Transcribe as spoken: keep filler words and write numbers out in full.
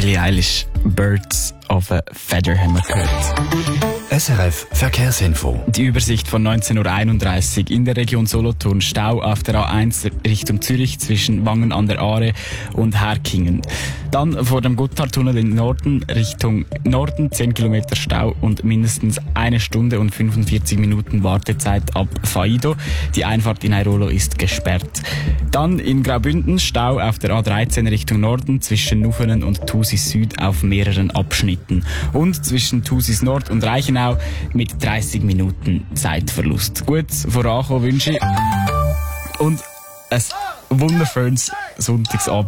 Billie Eilish, Birds of a Feather haben wir gehört. S R F Verkehrsinfo. Die Übersicht von neunzehn Uhr einunddreißig in der Region Solothurn. Stau auf der A eins Richtung Zürich zwischen Wangen an der Aare und Herkingen. Dann vor dem Gotthardtunnel in Norden Richtung Norden zehn Kilometer Stau und mindestens eine Stunde und fünfundvierzig Minuten Wartezeit ab Faido. Die Einfahrt in Airolo ist gesperrt. Dann in Graubünden Stau auf der A dreizehn Richtung Norden zwischen Nuffenen und Thusis Süd auf mehreren Abschnitten. Und zwischen Thusis Nord und Reichenau mit dreißig Minuten Zeitverlust. Gut vorankommen wünsche ich und ein wunderschönes Sonntagsabend.